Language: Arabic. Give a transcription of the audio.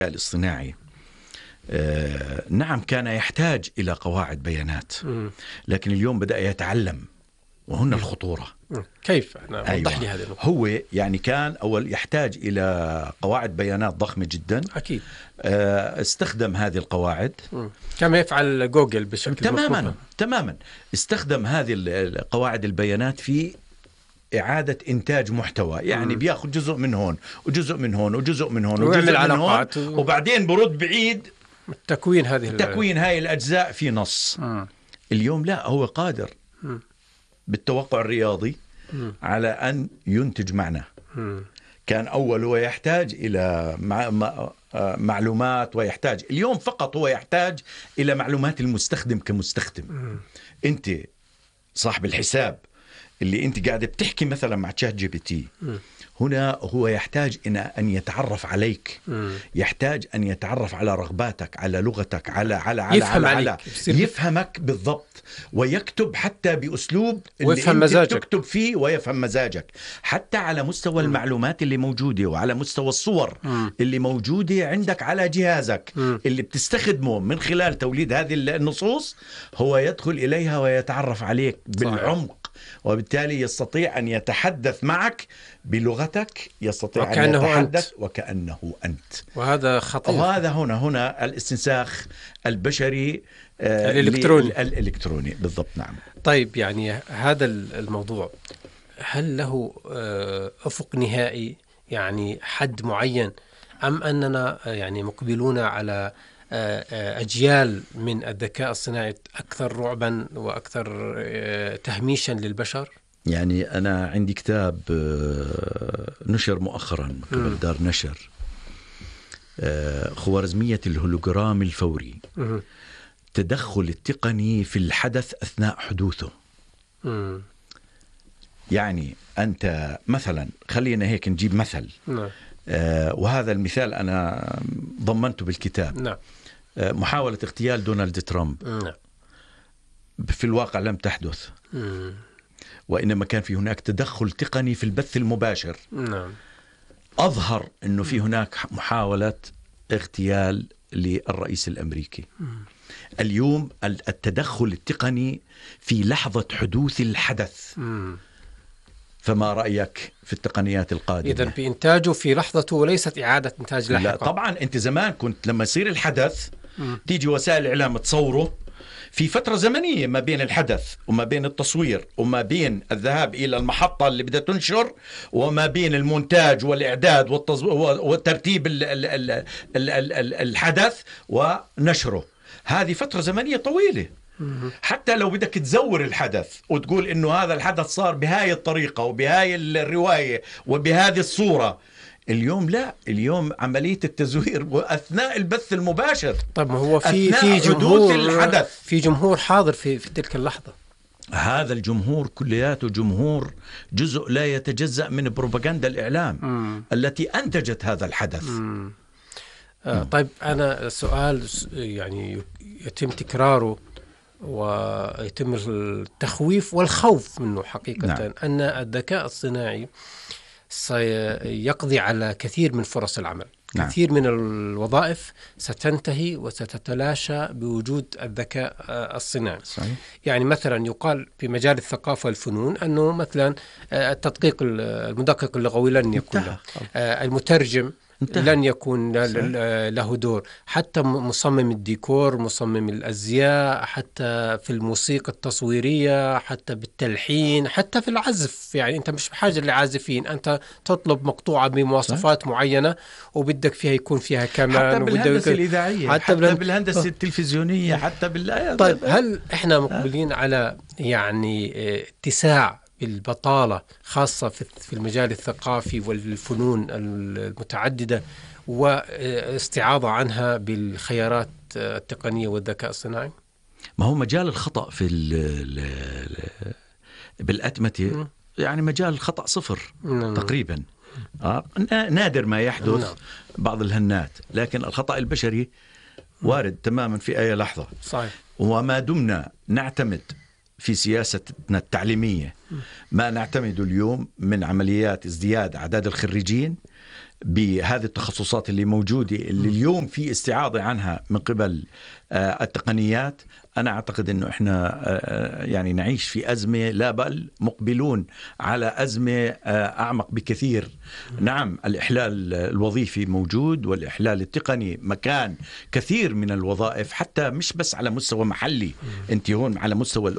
الاصطناعي نعم كان يحتاج إلى قواعد بيانات، لكن اليوم بدأ يتعلم، وهنا الخطورة. كيف؟ أنا وضح لي هذا النقطة. هو يعني كان أول يحتاج إلى قواعد بيانات ضخمة جدا. أكيد. استخدم هذه القواعد كما يفعل جوجل بشكل تماما. استخدم هذه القواعد البيانات في إعادة إنتاج محتوى، يعني بياخذ جزء من هون وجزء من هون وجزء من هون وجزء من هون، وبعدين برد بعيد تكوين هاي الأجزاء في نص. اليوم لا، هو قادر بالتوقع الرياضي على أن ينتج معنى. كان أول هو يحتاج إلى معلومات، ويحتاج اليوم فقط هو يحتاج إلى معلومات المستخدم كمستخدم. أنت صاحب الحساب اللي أنت قاعد بتحكي مثلا مع تشات جي بي تي، هنا هو يحتاج أن يتعرف عليك، يحتاج أن يتعرف على رغباتك، على لغتك، على يفهمك بالضبط، ويكتب حتى بأسلوب ويفهم مزاجك، تكتب فيه ويفهم مزاجك، حتى على مستوى المعلومات اللي موجودة، وعلى مستوى الصور اللي موجودة عندك على جهازك اللي بتستخدمه من خلال توليد هذه النصوص. هو يدخل إليها ويتعرف عليك بالعمق، وبالتالي يستطيع أن يتحدث معك بلغتك، يستطيع أن يتحدث وكأنه أنت. وهذا خطير. وهذا هنا الاستنساخ البشري الإلكتروني بالضبط. نعم. طيب، يعني هذا الموضوع هل له أفق نهائي، يعني حد معين، أم أننا يعني مقبلون على أجيال من الذكاء الصناعي أكثر رعبا وأكثر تهميشا للبشر؟ يعني أنا عندي كتاب نشر مؤخرا قبل دار نشر، خوارزمية الهولوجرام الفوري، تدخل التقني في الحدث أثناء حدوثه. يعني أنت مثلا، خلينا هيك نجيب مثل، وهذا المثال أنا ضمنته بالكتاب. محاولة اغتيال دونالد ترامب في الواقع لم تحدث، وإنما كان في هناك تدخل تقني في البث المباشر أظهر أنه في هناك محاولة اغتيال للرئيس الأمريكي. اليوم التدخل التقني في لحظة حدوث الحدث. فما رأيك في التقنيات القادمة؟ إذن بإنتاجه في لحظته وليست إعادة إنتاج لاحقا. لا طبعا، أنت زمان كنت لما يصير الحدث تيجي وسائل الإعلام تصوره في فترة زمنية ما بين الحدث وما بين التصوير وما بين الذهاب إلى المحطة اللي بدها تنشر وما بين المونتاج والإعداد وترتيب الحدث ونشره. هذه فترة زمنية طويلة. حتى لو بدك تزور الحدث وتقول إنه هذا الحدث صار بهاي الطريقة وبهاي الرواية وبهذه الصورة، اليوم لا، اليوم عملية التزوير وأثناء البث المباشر. طب ما هو في جمهور الحدث، في جمهور حاضر في تلك اللحظة. هذا الجمهور كلياته جمهور جزء لا يتجزأ من بروباغندا الإعلام التي أنتجت هذا الحدث. طيب، أنا سؤال يعني يتم تكراره ويتم التخويف والخوف منه حقيقة. نعم. أن الذكاء الصناعي سيقضي على كثير من فرص العمل. نعم. كثير من الوظائف ستنتهي وستتلاشى بوجود الذكاء الصناعي. صحيح. يعني مثلا يقال في مجال الثقافة والفنون أنه مثلا التدقيق المدقق اللغوي لن يكون له، المترجم لن يكون له دور، حتى مصمم الديكور، مصمم الأزياء، حتى في الموسيقى التصويرية، حتى بالتلحين، حتى في العزف. يعني أنت مش بحاجة لعازفين، أنت تطلب مقطوعة بمواصفات معينة وبدك فيها يكون فيها كمان، حتى بالهندسة الإذاعية، حتى بالهندسة التلفزيونية، حتى طيب، هل إحنا مقبلين على يعني اتساع البطالة خاصة في المجال الثقافي والفنون المتعددة واستعاضة عنها بالخيارات التقنية والذكاء الصناعي؟ ما هو مجال الخطأ في بالأتمتة يعني مجال الخطأ صفر تقريبا. نادر ما يحدث بعض الهنات، لكن الخطأ البشري وارد تماما في أي لحظة. صحيح. وما دمنا نعتمد في سياستنا التعليمية ما نعتمد اليوم من عمليات ازدياد أعداد الخريجين، بهذه التخصصات اللي موجودة، اللي اليوم في استعاضة عنها من قبل التقنيات، أنا أعتقد أنه إحنا يعني نعيش في أزمة، لا بل مقبلون على أزمة أعمق بكثير. نعم، الإحلال الوظيفي موجود، والإحلال التقني مكان كثير من الوظائف، حتى مش بس على مستوى محلي، أنت هون على مستوى